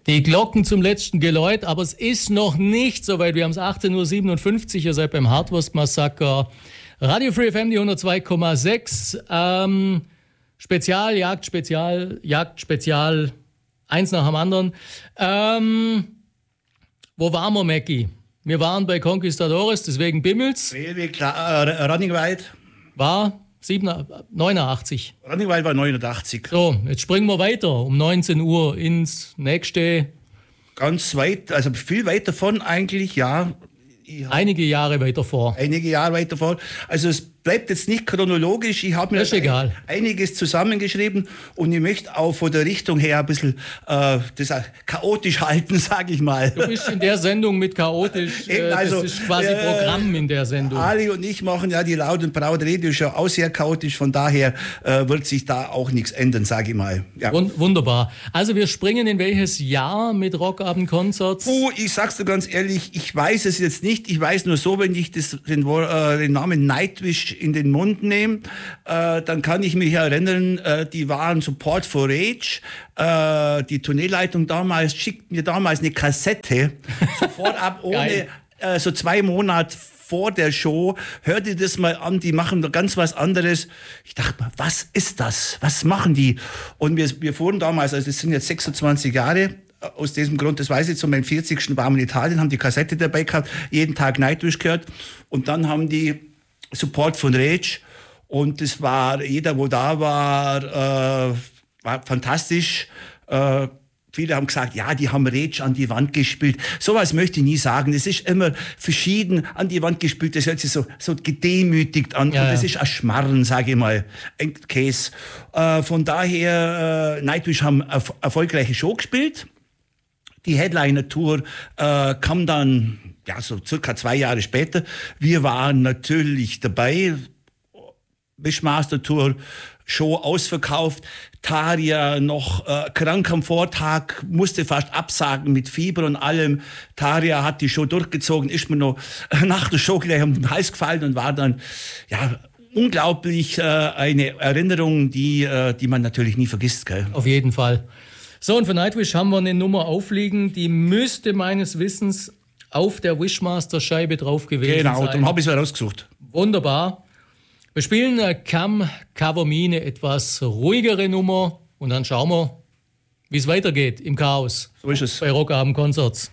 Die Glocken zum letzten Geläut, aber es ist noch nicht so weit. Wir haben es 18.57 Uhr, ihr seid beim Hardwurst-Massaker. Radio Free FM, die 102,6. Spezial, Jagd, Spezial, eins nach dem anderen. Wo waren wir, Mackie? Wir waren bei Conquistadores, deswegen bimmelt's. Ronningwald. War 89. Ronningwald war 89. So, jetzt springen wir weiter um 19 Uhr ins nächste. Ganz weit, also viel weit davon eigentlich, ja. Einige Jahre weiter vor. Also es bleibt jetzt nicht chronologisch. Ich habe mir einiges zusammengeschrieben und ich möchte auch von der Richtung her ein bisschen das chaotisch halten, sage ich mal. Du bist in der Sendung mit chaotisch. Das ist quasi Programm in der Sendung. Ali und ich machen ja die Laut- und Braut-Radio-Show auch sehr chaotisch. Von daher wird sich da auch nichts ändern, sage ich mal. Ja. Wunderbar. Also wir springen in welches Jahr mit Rockabend-Konzerts? Ich sag's dir ganz ehrlich, ich weiß es jetzt nicht. Ich weiß nur so, wenn ich den Namen Nightwish in den Mund nehme, dann kann ich mich erinnern, die waren Support for Rage. Die Tourneeleitung damals schickt mir eine Kassette sofort ab, ohne so 2 Monate vor der Show. Hört ihr das mal an, die machen ganz was anderes. Ich dachte mal, was ist das? Was machen die? Und wir fuhren damals, also das sind jetzt 26 Jahre, aus diesem Grund, das weiß ich, zu meinem 40. waren wir in Italien, haben die Kassette dabei gehabt, jeden Tag Nightwish gehört und dann haben die Support von Rage und das war, jeder, wo da war fantastisch. Viele haben gesagt, ja, die haben Rage an die Wand gespielt. Sowas möchte ich nie sagen. Es ist immer verschieden an die Wand gespielt. Das hört sich so gedemütigt an. Ja, und das ist ein Schmarren, sage ich mal. Ein Käse. Von daher, Nightwish haben eine erfolgreiche Show gespielt. Die Headliner-Tour kam dann so circa 2 Jahre später. Wir waren natürlich dabei. Wishmaster-Tour, Show ausverkauft. Tarja noch krank am Vortag, musste fast absagen mit Fieber und allem. Tarja hat die Show durchgezogen, ist mir noch nach der Show gleich um den Hals gefallen und war dann, unglaublich eine Erinnerung, die man natürlich nie vergisst. Gell? Auf jeden Fall. So, und für Nightwish haben wir eine Nummer aufliegen, die müsste meines Wissens auf der Wishmaster-Scheibe drauf gewesen sein. Genau, darum habe ich es rausgesucht. Wunderbar. Wir spielen Come Cover Me, eine etwas ruhigere Nummer und dann schauen wir, wie es weitergeht im Chaos. So ist es. Bei Rockabend-Konzerts.